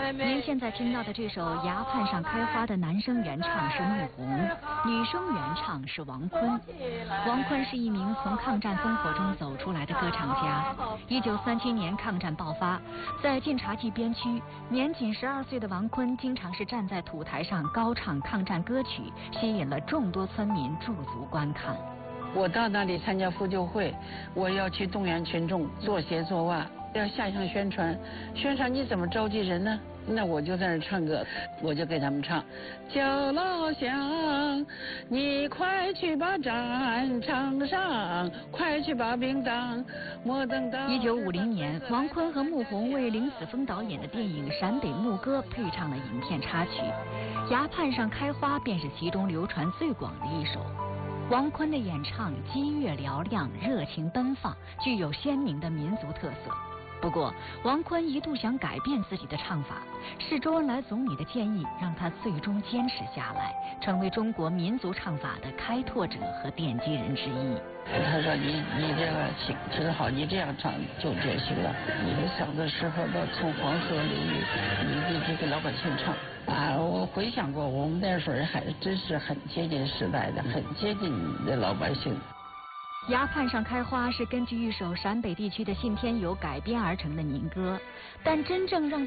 您现在听到的这首《崖畔上开花》的男声原唱是穆弘，女声原唱是王坤。王坤是一名从抗战烽火中走出来的歌唱家。1937年抗战爆发，在晋察冀边区，年仅12岁的王坤经常是站在土台上高唱抗战歌曲，吸引了众多村民驻足观看。 我到那里参加复救会，我要去动员群众做鞋做袜，要下乡宣传。宣传你怎么召集人呢？那我就在那唱歌，我就给他们唱：叫老乡，你快去把战场上，快去把兵当，莫等到。 1950年，王坤和穆弘为林子峰导演的电影《陕北牧歌》配唱了影片插曲，《崖畔上开花》便是其中流传最广的一首。王坤的演唱激越嘹亮，热情奔放，具有鲜明的民族特色。不过，王坤一度想改变自己的唱法，是周恩来总理的建议让他最终坚持下来，成为中国民族唱法的开拓者和奠基人之一。 他说你这个挺好，你这样唱就行了。你的嗓子适合到从黄河流域，你给老百姓唱啊！我回想过，我们那时候还真是很接近时代的，很接近的老百姓。 崖畔上开花是根据一首陕北地区的信天游改编而成的民歌，但真正让